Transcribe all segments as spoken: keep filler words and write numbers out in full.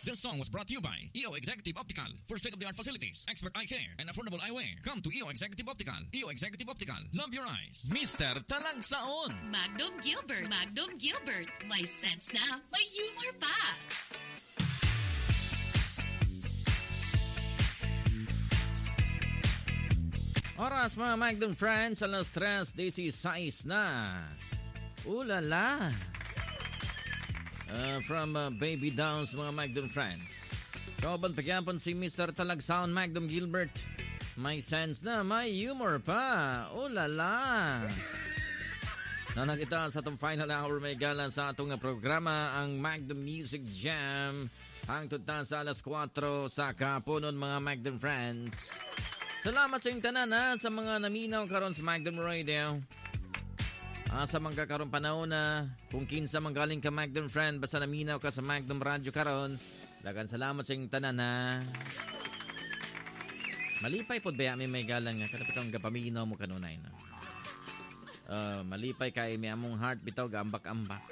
This song was brought to you by E O Executive Optical for state-of-the-art facilities, expert eye care, and affordable eyewear. Come to E O Executive Optical. E O Executive Optical. Love your eyes. Mister Talagsaon. Magnum Gilbert. Magnum Gilbert. May sense na, may humor pa. Oras mga Magnum friends, alas tres dieciséis na. Ulala. Uh, from uh, Baby Downs mga Magnum friends. Kauban pagyapon si Mister Talagsaon Magnum Gilbert. May sense na, may humor pa. Ulala. Nanakita sa itong final hour may gala sa atong programa ang Magnum Music Jam. Hangtod ta sa alas kwatro sa kapunon mga Magnum friends. Salamat sa inyong tanan ha, sa mga naminaw karon sa Magnum Radio. Ah, sa mga karon panahon na kung kinsa manggaling ka Magnum friend basta naminaw ka sa Magnum Radio karon, dagan salamat sa inyong tanan ha. Malipay pod ba may may galang nga kada pitong gapaminaw mo kanunay na. Uh, malipay kay may among heart bitaw gaambak-ambak.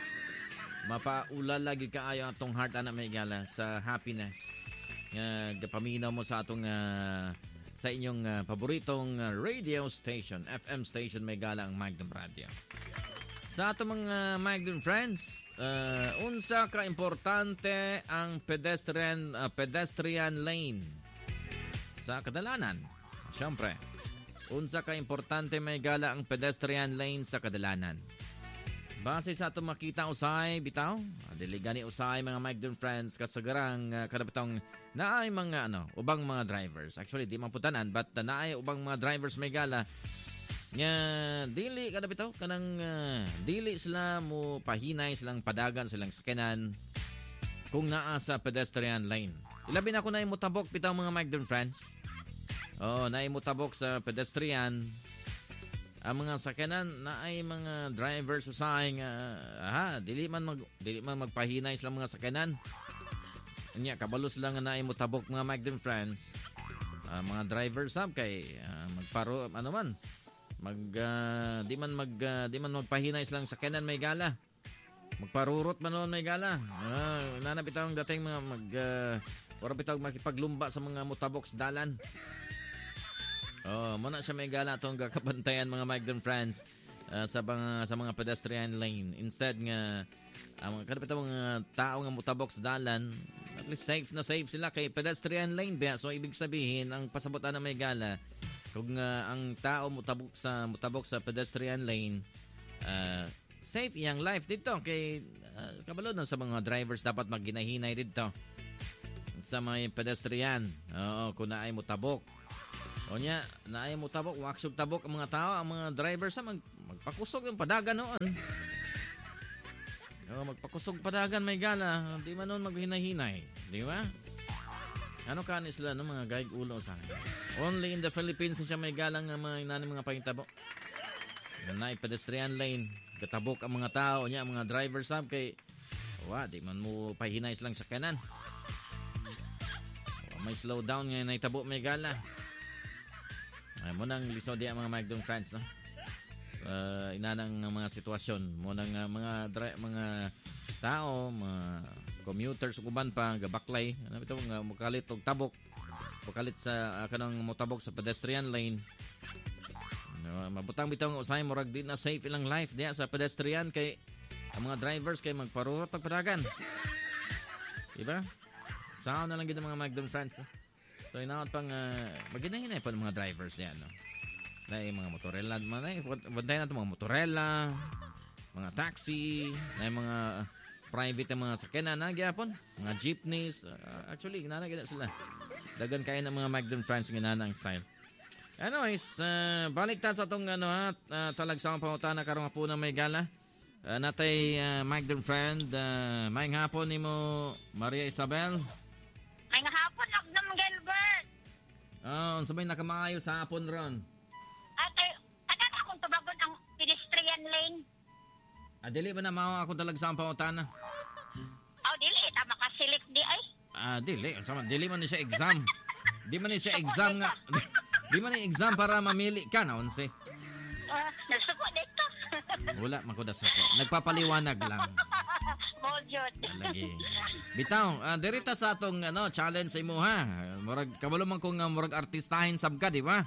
Mapaula lagi kaayo atong heart ana may gala sa happiness. Nga uh, gapaminaw mo sa atong uh, sa inyong uh, paboritong uh, radio station, F M station may gala ang Magnum Radio. Sa atong mga uh, Magnum friends, uh, unsa ka importante ang pedestrian uh, pedestrian lane sa kadalanan. Siyempre, unsa ka importante may gala ang pedestrian lane sa kadalanan. Base sa atong makita usay bitaw, dili gani usay mga Magnum friends kasagarang uh, kada bitong naay mga ano, ubang mga drivers. Actually di man putanan but uh, naay ubang mga drivers may gala. Nga dili kada bitaw kanang uh, dili sila mo pahinay silang padagan silang sakyanan kung naa sa pedestrian lane. Ilabi na ko na imutabok bitaw mga Magnum friends. Oh, na imutabok sa pedestrian. Ang mga sakyanan na ay mga drivers usahay nga aha, dili man mag dili man magpahinay sila mga sakyanan. Anya kabalos lang nga naay motabok mga Magnum friends. Uh, mga drivers sab kay uh, magparo ano man mag uh, di man mag uh, di man magpahinay silang sakyanan may gala. Magparurot man noon may gala. Uh, nanap itong dating mga mag uh, wala bitaw makipaglumba sa mga motabok sa dalan. Oh, muna siya may gala itong kakabantayan mga Magnum friends uh, sa mga sa mga pedestrian lane. Instead nga ang uh, mga mga tao nga mutabok sa dalan, at least safe na safe sila kay pedestrian lane ba. So ibig sabihin ang pasabutan na may gala kung uh, ang tao mutabok sa mutabok sa pedestrian lane, uh, safe iyang life dito kay uh, kabalo na sa mga drivers dapat magginahinay dito sa mga pedestrian. Oo, kung naay mutabok. O niya, naay mo tabok, waksog tabok ang mga tao, ang mga driver sa mag, magpakusog yung padagan noon. O, magpakusog padagan may gala, di man noon maghinahinay, di ba? Ano kanis sila no, mga gaig ulo sa akin? Only in the Philippines siya may galang ng mga inani mga pahintabo. Naay pedestrian lane, gatabok ang mga tao niya, ang mga driver sab kay wa, di man mo pahinay silang sakyanan. O, may slow down nga naitabo may gala. Ay, munang liso di ang mga Magnum friends, no? Uh, inanang mga sitwasyon. Munang uh, mga dra- mga tao, mga commuters, uban pa, gabaklay. Ano ito, mga mukalit og tabok. Mukalit sa, uh, kanang mutabok sa pedestrian lane. Uh, mabutang bitang usay, murag di na safe ilang life diya sa pedestrian kay ang mga drivers kay magparurot pagpadagan. Diba? Saan na lang gina mga Magnum friends, no? So inaot pang uh, maginahinay pa ng mga drivers diyan, no. Dahil mga motorela, mga banday na 'tong mga motorela, mga taxi, na mga uh, private na mga sakyanan na gyapon, mga jeepneys, uh, actually ginana sila. Dagan kay ng mga Magnum friends ginana ang style. Anyways, uh, balik ta sa tong ano ha, uh, Talagsaon pangutana karong hapon na may gala. Uh, natay uh, Magnum friend, uh, maayong hapon nimo Maria Isabel. May nga hapon, Magnum Gilbert. Oo, oh, sabay nakamaayo sa hapon ron. Ate, tanan akong tubagon ang pedestrian lane. Ah, dili ba na mao ako talag sa pangutana? Oh, dili. Tama ka select di ay. Ah, dili. Sama, dili man ni siya exam. Di man ni siya exam nga. Di man ni exam para mamili ka na, onse. Uh, nagsuko dito. Wala, makudas ako. Nagpapaliwanag lang. Mold jud. Lagi. Bitaw, uh, dirita sa atong ano, challenge sa imo ha. Murag kabalo man kung uh, murag artistahin sab ka, di ba?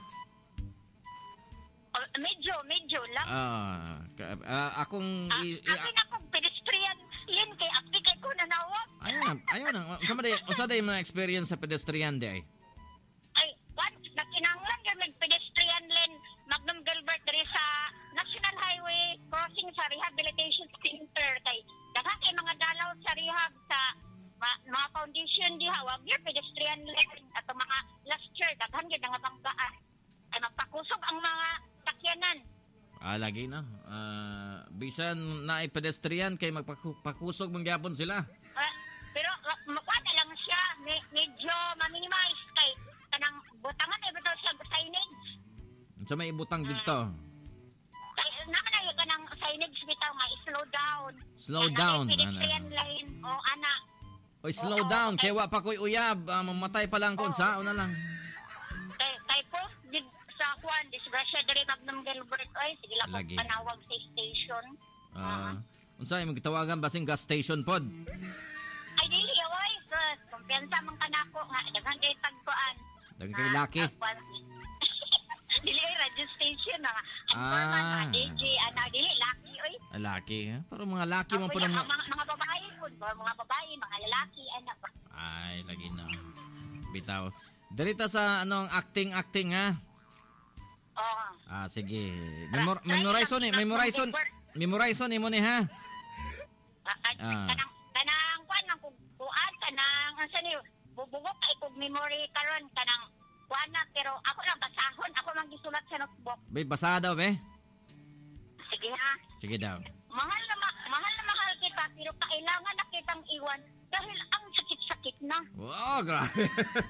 Oh, medyo, medyo lang. Ah, ka- ah, akong Ah, i- i- akin akong pedestrian lin kay akti kay ko nanawag. ayaw na, ayaw na. Unsa man day, unsa day mga experience sa pedestrian day? Ay, what? Nakinanglan yung may pedestrian lane Magnum Gilbert diri sa National Highway crossing sa Rehabilitation Center kay daghan kay mga dalaw sa rehab sa ma, mga foundation diha wag yung pedestrian lane at ang mga last year daghan gyud nga banggaan ay magpakusog ang mga sakyanan. Ah, lagi na. Ah, bisan na pedestrian kay magpakusog man gyapon sila. Ah, pero uh, makuha na lang siya Me- medyo ma-minimize kay kanang butangan ay bitaw siya signage. Unsa may ibutang dito? Kay naman ay kanang signage bitaw nga slow down. Slow Ano, down, may pedestrian lane o ana. Oy, slow Oo, down kay- kay wa pa koy uyab. Ah, mamatay pa lang kon sa una lang. Kay kay po gid sa kwan disgrasya diri Magnum Gilbert oy sige lang Lagi. ko panawag sa station. Ah, unsa imong gitawagan basing gas station pod? Ay dili oy sus kumpiyansa man kanako nga daghan kay tagpuan. Daghang kay laki. Dili ay radio station nga. Ang Ah. forman mga D J ana dili laki oy. Ah, laki, ha? Pero mga laki man Ako po yung ng... mga, mga, mga babae po, mga babae, mga lalaki, anak. Ay, lagi na. Bitaw. Dirita sa anong acting-acting, ha? Oo. Ah, sige. Memor memorize ni, memorize ni. Memorize ni mo ni, ha? Ah, ah, Ah. Kanang, kanang, kuan, ng kuan, kanang, ang sani, bubugok ka ikog memory karon kanang, kuan na, pero ako lang basahon, ako lang gisulat sa notebook. Be, basa daw, be? Sige ha. Sige daw. Mahal na, ma- mahal na mahal kita, pero kailangan na kitang iwan dahil ang sakit-sakit na. Wow, grabe.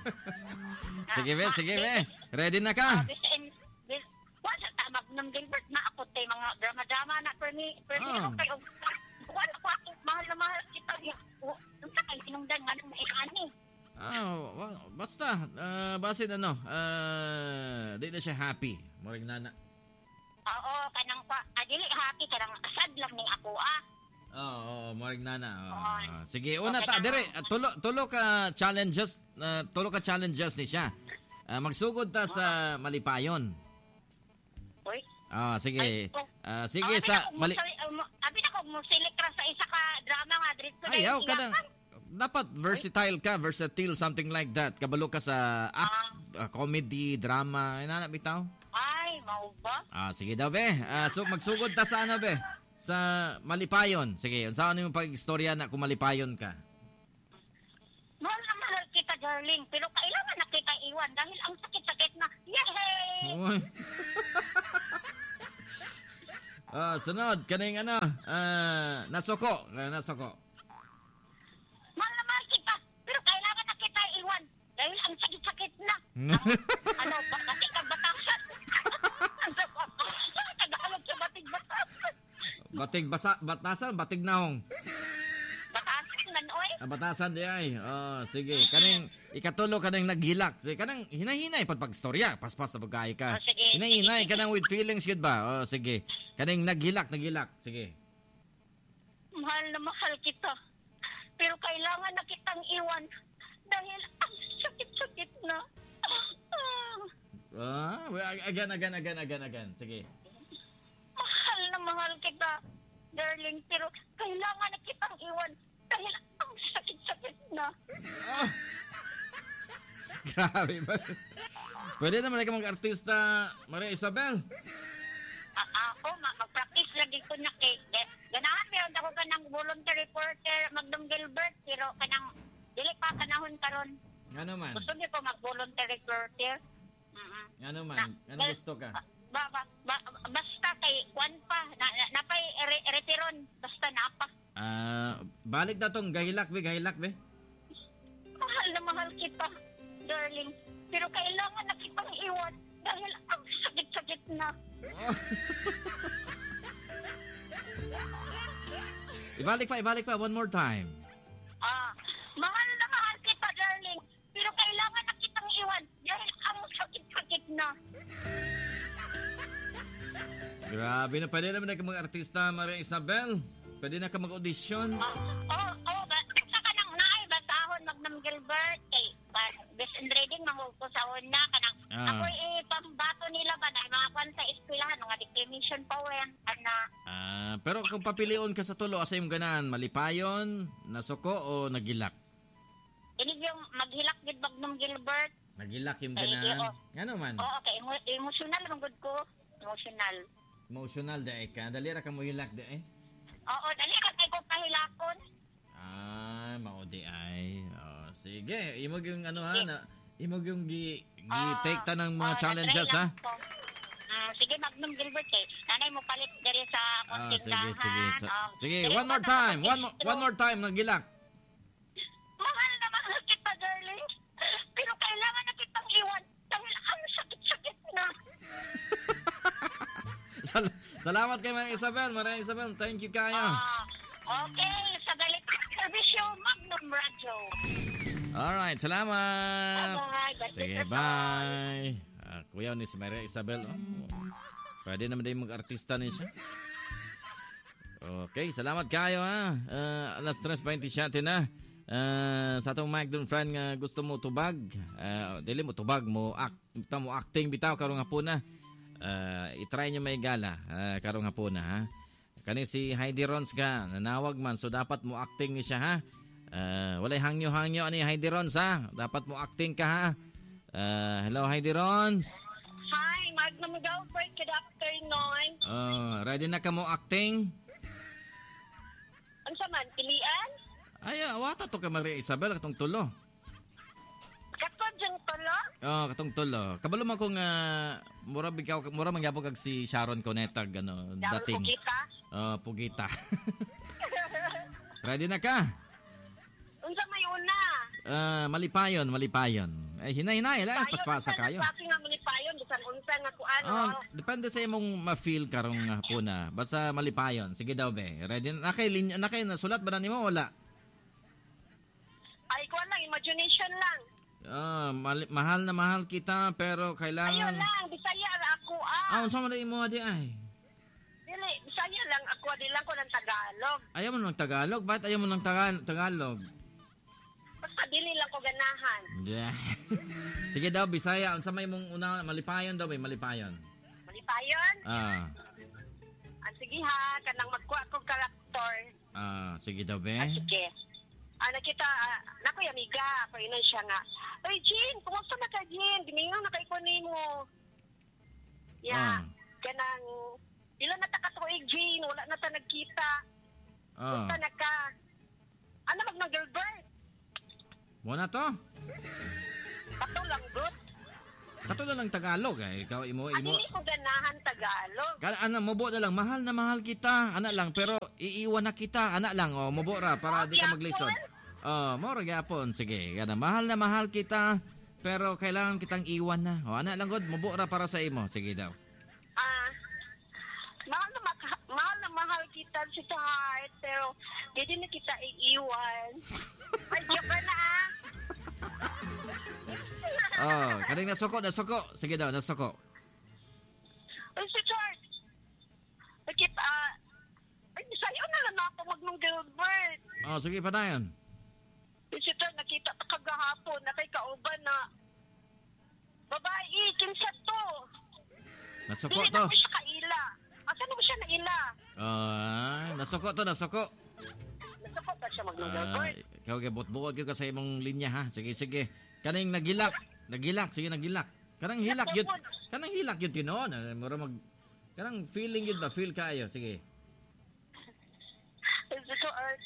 sige, be, Ah, sige, ah, be. Ready na Ah, ka? bis in, bis, kuan sa tamag ng Gilbert na ako tay mga drama-drama na per me, per me, Ah. okay, og, kuan ako ako, mahal na mahal kita. O, unsa kay sinungdan nga nung maikani. Ah, wa- basta. Ah, basin ano, ah, di na siya happy. Maring nana. Oo, kanang pa, adili happy kanang sad lang ning ako ah. Oo, oh, oh, maring nana. Oh, Oo. ah, sige, una Okay ta, na. dire, ah, tulo tulo ka challenges, ah, tulo ka challenges ni siya. Ah, magsugod ta sa Malipayon. Uy. Ah, sige. Ay, oh. Ah, sige Abi sa na kog Mali mo- um, abi na kog mo select ra sa isa ka drama nga dito Ayaw ka na. Dapat versatile ka, versatile, something like that. Kabalo ka sa app, ah, comedy, drama, inana bitaw. Ay, mao ba? Ah, sige daw be. Ah, so magsugod ta sa ano be? Sa Malipayon. Sige, unsaon nimo pag-istorya na kung Malipayon ka? Mahal na mahal kita, darling, pero kailangan na kita iwan dahil ang sakit-sakit na. Yay! Uy. Ah, sunod kaning ano, ah, nasuko, ah, nasuko. Mahal na mahal kita, pero kailangan na kita iwan dahil ang sakit-sakit na. Ang, ano, ba- batik ang batasan. Tagalog sa batik batasan. Batig basa, batasan, batig nahong. Batasan man, oy. Ah, batasan di ay. Oh, sige. Kaning ikatulo kanang naghilak. Sige, kanang hinahinay pag pagstorya. Paspas na pagkaya ka. Oh, sige. Hinahinay kanang with feelings gud ba? Oh, sige. Kaning naghilak, naghilak. Sige. Mahal na mahal kita, pero kailangan na kitang iwan dahil ang sakit-sakit na. Ah, well, again, again, again, again, again. Sige. Mahal na mahal kita, darling, pero kailangan na kitang iwan dahil ang sakit-sakit na. Ah. Grabe ba? Pwede naman ka mag-artista, Maria Isabel. Ah, ako, ma- mag-practice lagi ko na kay. Eh, ganahan meron ako kanang voluntary reporter Magdong Gilbert, pero kanang dili pa kanahon karon. Ano man? Gusto niyo ko mag-voluntary reporter? Mm-mm. Ano Na- man? Ano well, gusto ka? Ba, ba, ba, basta kay kwan pa, na, na, napay re, retiron, basta napa. Ah, balik na tong gahilak be, gahilak be. Mahal na mahal kita, darling, pero kailangan na kitang iwan dahil ang sakit-sakit na. Ibalik pa, ibalik pa one more time. Ah, mahal na mahal kita, darling, pero kailangan na kitang iwan dahil ang sakit-sakit na. Grabe na, pwede naman na mga artista, Maria Isabel. pwede na ka mag-audition. Oo, oh, oh, ba, saka nang naay, basahon, Magnum Gilbert, eh, ba- best in reading, mahupo sa una, kanang, Ah. ako eh, pambato nila ba, na mga kwan sa eskwelahan, mga declamation poem, ana, Ah, pero kung papilion ka sa tulo, asa yung ganan? Malipayon, nasuko o nagilak? inig yung maghilak gid Magnum Gilbert, Nagilak yung Ay, ganan. oo. Ngano man? oo, okay, emo- emotional, man gud ko, emotional. Emotional dae ka. Dali ra ka mo hilak dae. Oo, dali ka tayo kong pahilakon. Ah, maudi ay. Oh, sige, imog yung ano ha, na, imog yung gi, gi take ta ng mga Oo, challenges natry ha. lang ko. Ah, sige, Magnum Gilbert eh. Nanay mo palit dari sa Ah, konting sige, sige. dahan. Sa- Oh, sige, dili one ko more na time. sa One more, pag-intro. one more time nagilak. Mahal na mahal kita, darling. Pero kailangan na kitang iwan dahil ang sakit-sakit na. Sal- Salamat kay Maria Isabel. Maria Isabel, thank you kayo. Ah, okay, sa galit servisyo, Magnum Radio. Alright, salamat. Bye-bye. God Sige, bless us all. bye. Ah, kuya ni si Maria Isabel. Oh. Pwede naman din mag-artista ni siya. Okay, salamat kayo ha. Uh, alas tres twenty-seven na. Uh, sa atong Magnum friend nga gusto mo tubag. Uh, dili mo tubag mo act, bitaw mo acting bitaw karong hapon na. Uh, i-try nyo may gala uh, karong hapon na ha. Kani si Heidi Rons ka nanawag man so dapat mo acting ni siya ha. Uh, walay hangyo-hangyo ani Heidi Rons ha. Dapat mo acting ka ha. Uh, hello Heidi Rons. Hi, Magnum Gilbert. Good afternoon. Uh, ready na ka mo acting? Ano sa man, pilian? Ay, awata to ka Maria Isabel katong tulo. Katod dyan ko lang? Oh, katong tulo. Kabalo man kung uh, mura bikaw mura man gyapon kag si Sharon Conetag ano Dahil ko dating. kita. Oh, pugita. Ready na ka? Unsa may una? Uh, malipayon, malipayon. Ay hinay-hinay la paspasa kayo. Sa aking nga manipayon, bisan unsa nga ko ano. Oh, depende sa imong ma-feel karong hapon na. Basta malipayon. Sige daw be. Ready na kay linya na kay nasulat ba na nimo wala? Ay, ko lang, imagination lang. Ah, mali- mahal na mahal kita pero Ayun kailangan lang, Bisaya ra ako ah. Ah, unsa man imo di ay? Dili, Bisaya lang ako, di lang ko ng Tagalog. Ayaw mo ng Tagalog? Bakit ayaw mo ng Taga- Tagalog? Basta dili lang ko ganahan. Yeah. Sige daw, Bisaya. Unsa may mong una, malipayon daw, may malipayon. Manipayon? Ah, Ah, sige ha, kanang magkuha kong karakter. ah, sige daw, be. Ah, sige. Ah, nakita, ah, nakoy amiga, ako yun siya nga. Oy, Jean, kumusta na ka, Jean? Gimingaw na kay kunin mo. Ah. Yeah, kanang, ilan na ta katuig, Jean, wala na ta nagkita. Ah, Kumusta na ka? Ano mag ng Gilbert? mo na to. Kato lang, good. Katulad ng Tagalog, eh. Ikaw, imo, Ah, imo. dili ko ganahan Tagalog. Kala, ano, mubo na lang. Mahal na mahal kita. Anak lang, pero iiwan na kita. Anak lang, oh, mubo ra, para di ka maglisod. Oh, mo ra gyapon. Sige, gana. Mahal na mahal kita, pero kailangan kitang iwan na. Oh, anak lang, god, mubo ra para sa imo. Sige daw. Ah, mahal na maka- mahal na mahal kita sa heart, pero hindi na kita iiwan. Ay, joke ka na ah. Oh, kaning nasuko, nasuko. Sige daw, nasuko. Ay, si George. Nakita, ah, ay, sa'yo na lang ako wag nung Gilbert. Oh, sige pa na yun. Ay, si George, nakita ka kagahapon na kay kauban na babae, kinsa to. Nasuko Hindi to. na ko siya kaila. Asa na mo siya naila? Ah, nasuko to, nasuko. Nasuko pa siya mag nung Ah, Gilbert. ikaw gabot-buot ka sa imong linya ha. Sige, sige. Kaning nagilak. Nagilak, sige nagilak. Kanang hilak yun. Kanang hilak yun tinuon. Ah, mura mag kanang feeling yun ba? Feel kayo. Sige. Ay, si George.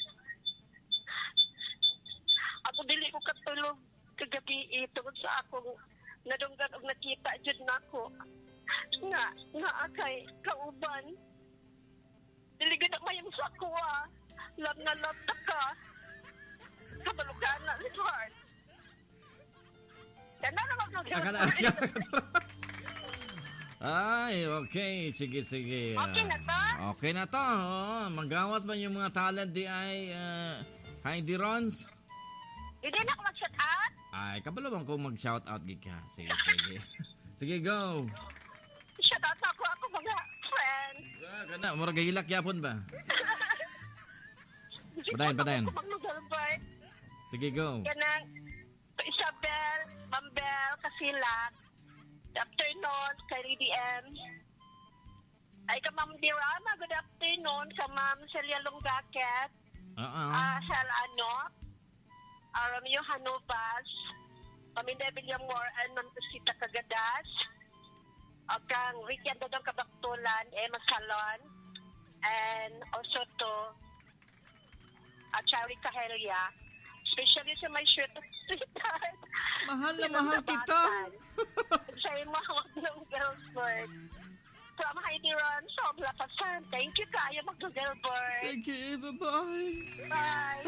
Ako dili ko katulog kagabi tungod sa akong nadunggan og nakita jud nako nga nga akay kauban dili gid na mayong sa ako ah love na love ta ka kabalugan na ni heart kana na mag Ah, kana- Ay, okay. Sige, sige. Ah, Okay na to? Okay na to. Oh, manggawas man yung mga talent di ay uh, Heidi Rons. hindi na ako mag-shut out Ay, kabalo bang kung mag-shout out gid ka? Sige, sige. Sige, go. shut out ako ako mga friends Ah, kana, mura gahilak yapon ba? Padayon, padayon. Mag Gilbert. Sige, go. Ganang Isabel, Mambel, Kasilat. Good afternoon, kay Lady M. Ay, ka Ma'am Dirama, good afternoon. Ka Ma'am Celia Lungaket. Oo. Ah, sa ano? Ah, Romeo Hanubas. Paminda William Moore and Ma'am Tusita Kagadas. O kang Ricky Andadong Kabaktulan, Emma Salon. And also to uh, Charlie Cahelia. Especially sa my shoot sweetheart. Mahal na mahal kita. Sa yung mga ng Gilbert. From Heidi Ron, Sobla Pasan. Thank you kayo, mag-Gilbert. Thank you. Bye-bye. Bye.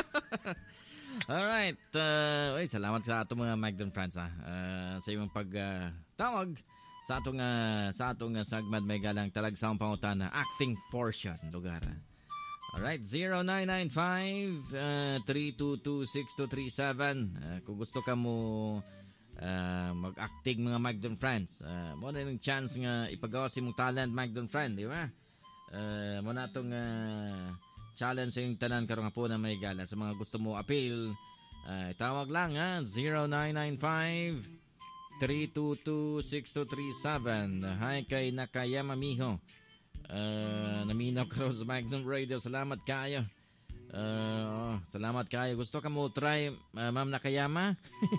Alright. Uh, uy, salamat sa atong mga Magdon friends ha. Uh, sa iyong pagtawag uh, sa atong uh, sa atong uh, segment may galang talagsaong pangutana acting portion lugar. Alright, zero nine nine five, three two two, six two three seven. Uh, kung gusto ka mo uh, mag-acting mga Magdon friends, uh, mo na yung chance nga ipagawa si mong talent Magdon friend, di ba? Uh, mo na itong uh, challenge sa yung tanan karong hapon na may gala. Sa mga gusto mo appeal, uh, tawag lang ha, zero nine nine five, three two two, six two three seven. Hi kay Nakayama Miho. Uh, naminaw ka rin sa Magnum Radio. Salamat kayo. Uh, oh, salamat kayo. Gusto ka mo try, uh, Ma'am Nakayama?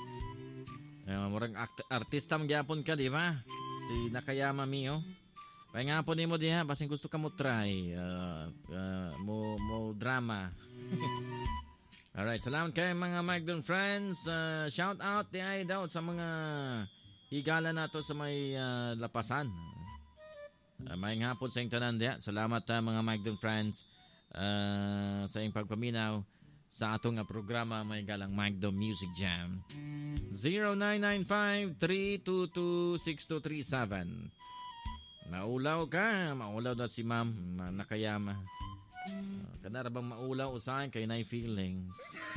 uh, Murang art- artista magyapon ka, di ba? Si Nakayama Miho. Pay nga po ni mo diha, basing gusto ka mo try uh, uh, mo, mo drama. Alright, salamat kayo mga Magdon friends. Uh, shout out di ay daw sa mga higala nato sa may uh, lapasan. Uh, may hapon sa iyong tanan diha. Salamat uh, mga Magdon friends uh, sa iyong pagpaminaw sa atong uh, programa may galang Magdon Music Jam. zero nine nine five, three two two, six two three seven. Maulaw ka. Maulaw daw si Ma'am Nakayama. Uh, Kanara bang maulaw usahin kay na feelings?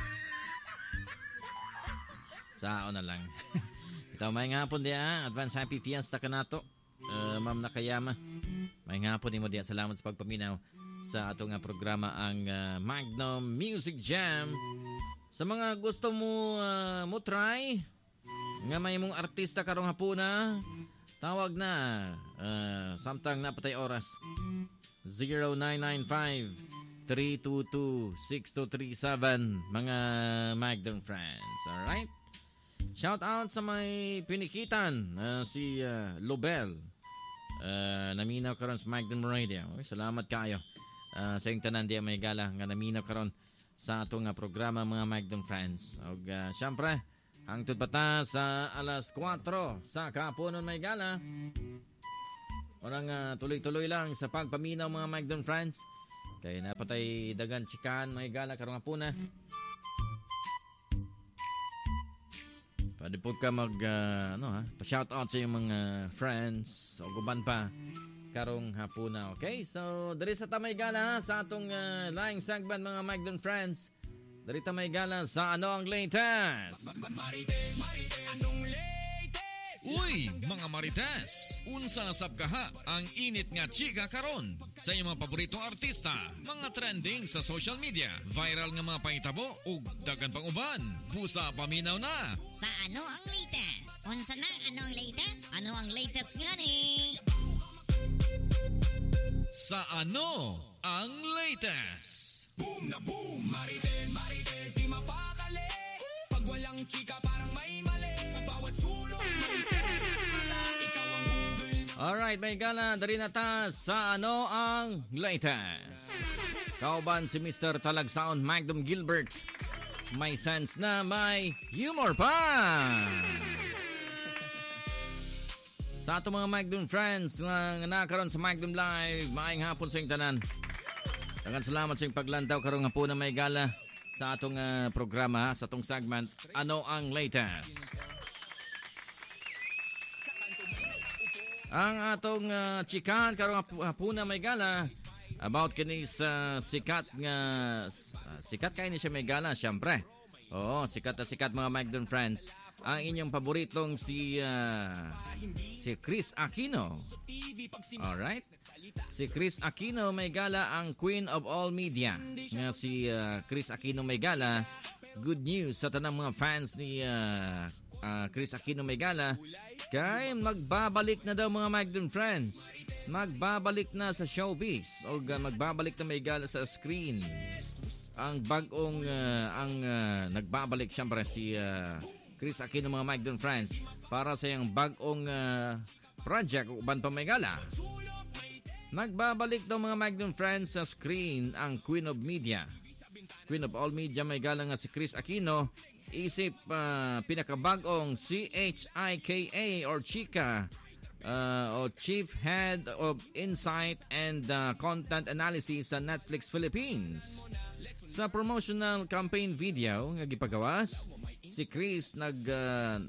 Sao na lang. Ito may ngapon diya. Advance Happy Fiesta ka na to. Uh, Ma'am Nakayama. May ngapon din mo diya. Salamat sa pagpaminaw sa atong uh, programa ang uh, Magnum Music Jam. Sa mga gusto mo uh, mo try nga may mong artista karong hapuna, tawag na uh, samtang napatay oras zero nine nine five, three two two, six two three seven mga Magdon friends. Alright? Shout out sa may pinikitan uh, si uh, Lobel. Uh, naminaw karon sa Magdon Radio. Okay, salamat kayo uh, sa iyong tanan diya may gala nga naminaw karon sa atong uh, programa mga Magdon friends. Og uh, syempre hangtod pa ta sa alas kwatro sa kahaponon may gala. Orang uh, tuloy-tuloy lang sa pagpaminaw mga Magdon friends. Kaya napatay dagan chikan may gala karong hapuna. Pwede po ka mag uh, ano ha, pa-shout out sa iyong mga friends o guban pa karong hapuna. Okay? So, diri sa tamay gala ha, sa atong uh, laing segment mga Magdon friends. Diri tamay gala sa ano ang latest. Anong latest? Uy, mga Marites! Unsa na sab kaha ang init nga chika karon sa inyong mga paboritong artista, mga trending sa social media, viral nga mga pangitabo ug dagan pang uban. Busa paminaw na. Sa ano ang latest? Unsa na ano ang latest? Ano ang latest ngani? Sa ano ang latest? Boom na boom, Marites, Marites, di mapakali. Pag walang chika parang may mali. Sa bawat sulok, ikaw ang Google. Alright, may gala, dari na ta sa ano ang latest. Kauban si Mister Talagsaon Magnum Gilbert. May sense na may humor pa. Sa ato mga Magnum friends na nakaroon sa Magnum Live, maayong hapon sa iyong tanan. Dagan salamat sa iyong paglantaw karong hapon na may gala sa atong uh, programa, sa atong segment, Ano ang Latest? Ang atong uh, chikahan karong hapon na may gala about kini sa sikat nga uh, sikat kay ni siya may gala, syempre. Oo, sikat na sikat mga Magdon friends. ang inyong paboritong si uh, si Chris Aquino. Alright? Si Chris Aquino may gala ang Queen of All Media. Nga si uh, Chris Aquino may gala. Good news sa tanang mga fans ni uh, uh, Chris Aquino may gala. Kay magbabalik na daw mga Magdon friends. Magbabalik na sa showbiz. O uh, magbabalik na may gala sa screen. Ang bagong uh, ang uh, nagbabalik siyempre si uh, Chris Aquino mga Magdon friends para sa iyang bagong uh, project uban pa may gala. Nagbabalik daw mga Magdon friends sa screen ang Queen of Media. Queen of All Media may gala nga si Chris Aquino. Isip uh, pinakabagong C H I K A or Chika uh, o Chief Head of Insight and uh, Content Analysis sa Netflix Philippines. Sa promotional campaign video nga gipagawas, si Chris nag uh,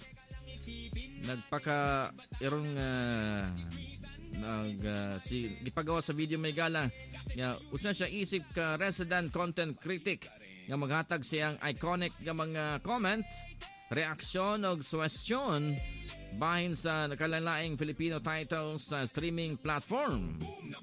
nagpaka irong uh, nag uh, si gipagawas sa video may gala nga usa siya isip ka resident content critic nga maghatag siyang iconic nga mga comment, reaksyon o suwestyon bahin sa nakalalaing Filipino titles sa streaming platform.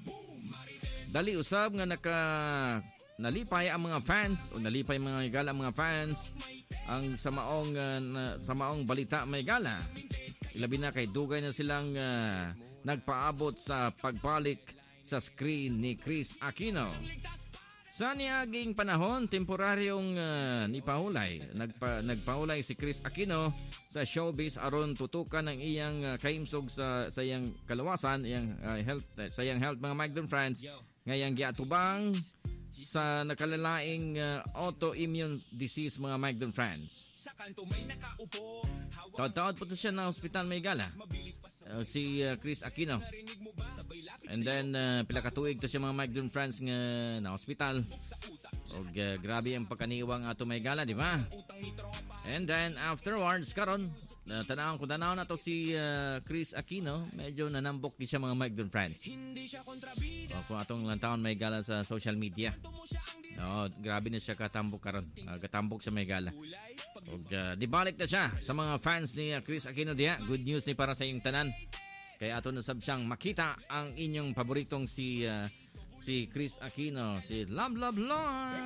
Dali usab nga naka nalipay ang mga fans o nalipay mga gala mga fans ang sa maong uh, na, sa maong balita may gala. Ilabi na kay dugay na silang uh, nagpaabot sa pagbalik sa screen ni Chris Aquino. Sa niaging panahon, temporaryong uh, nipahulay. Nagpa, nagpahulay si Chris Aquino sa showbiz aron tutukan ang iyang uh, kaimsog sa sa iyang kalawasan, iyang uh, health uh, sa iyang health mga Magdon friends. Ngayang giatubang sa nakalalaing uh, autoimmune disease mga Magdon friends. Taod-taod po siya na hospital may gala. Uh, si uh, Chris Aquino. And then uh, pila ka tuig to siya mga Magdon friends nga na hospital. Og uh, grabe ang pagkaniwang ato may gala, di ba? And then afterwards karon uh, tanawon ko tanaw na to si uh, Chris Aquino, medyo nanambok di siya mga Magdon friends. O, kung atong lantawon may gala sa social media. Oh, grabe na siya katambok karon. Uh, katambok sa may gala. Og uh, dibalik na siya sa mga fans ni uh, Chris Aquino diha. Good news ni para sa iyong tanan. Kaya ato na sab siyang makita ang inyong paboritong si uh, si Chris Aquino, si Love Love Lord.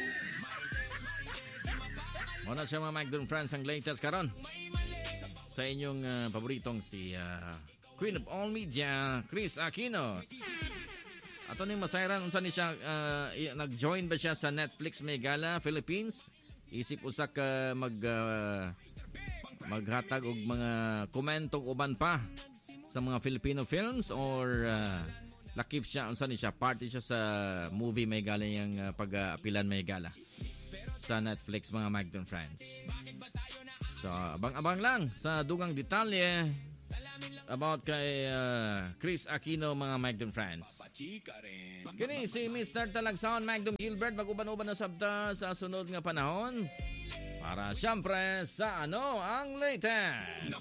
Muna siya mga Magdon friends ang latest karon sa inyong uh, paboritong si uh, Queen of All Media, Chris Aquino. Ato ni masayran unsa ni siya uh, nag-join ba siya sa Netflix may gala Philippines? Isip usak uh, mag uh, maghatag og mga komentong uban pa sa mga Filipino films or uh, lakip siya unsa ni siya party siya sa movie may gala yang uh, pag-apilan may gala sa Netflix mga Magdon friends. So abang-abang lang sa dugang detalye about kay uh, Chris Aquino mga Magdon friends. Kini si Mister Talagsaon Magdon Gilbert mag-uban-uban na sabta sa sunod nga panahon para siyempre sa ano ang latest.